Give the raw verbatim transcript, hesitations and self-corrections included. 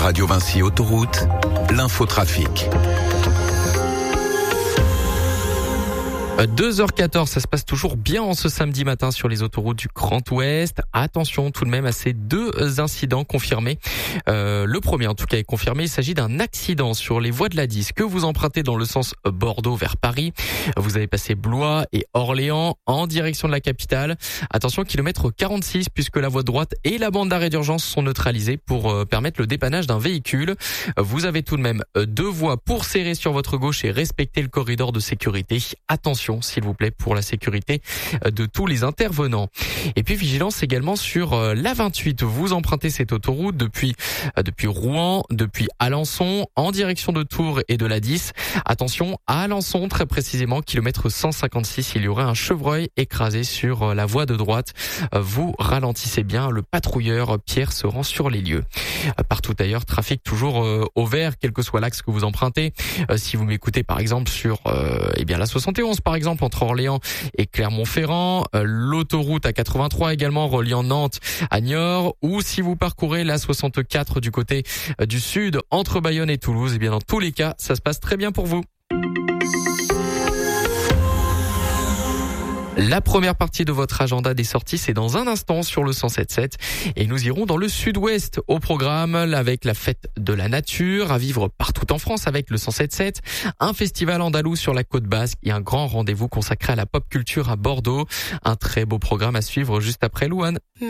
Radio Vinci Autoroute, l'infotrafic. deux heures quatorze, ça se passe toujours bien en ce samedi matin sur les autoroutes du Grand Ouest. Attention tout de même à ces deux incidents confirmés. Euh, le premier en tout cas est confirmé. Il s'agit d'un accident sur les voies de l'A dix que vous empruntez dans le sens Bordeaux vers Paris. Vous avez passé Blois et Orléans en direction de la capitale. Attention, kilomètre quarante-six puisque la voie de droite et la bande d'arrêt d'urgence sont neutralisées pour euh, permettre le dépannage d'un véhicule. Vous avez tout de même deux voies pour serrer sur votre gauche et respecter le corridor de sécurité. Attention s'il vous plaît pour la sécurité de tous les intervenants. Et puis vigilance également sur la vingt-huit. Vous empruntez cette autoroute depuis depuis Rouen, depuis Alençon en direction de Tours et de l'A dix. Attention à Alençon très précisément kilomètre cent cinquante-six, il y aurait un chevreuil écrasé sur la voie de droite. Vous ralentissez bien, le patrouilleur Pierre se rend sur les lieux. Partout ailleurs, trafic toujours au vert quel que soit l'axe que vous empruntez. Si vous m'écoutez par exemple sur euh, eh bien la soixante et onze par exemple entre Orléans et Clermont-Ferrand, euh, l'autoroute A quatre-vingt-trois également reliant Nantes à Niort, ou si vous parcourez la soixante-quatre du côté euh, du sud entre Bayonne et Toulouse, et bien dans tous les cas, ça se passe très bien pour vous. La première partie de votre agenda des sorties, c'est dans un instant sur le cent sept sept. Et nous irons dans le sud-ouest au programme avec la fête de la nature à vivre partout en France avec le cent sept sept. Un festival andalou sur la côte basque et un grand rendez-vous consacré à la pop culture à Bordeaux. Un très beau programme à suivre juste après Louane.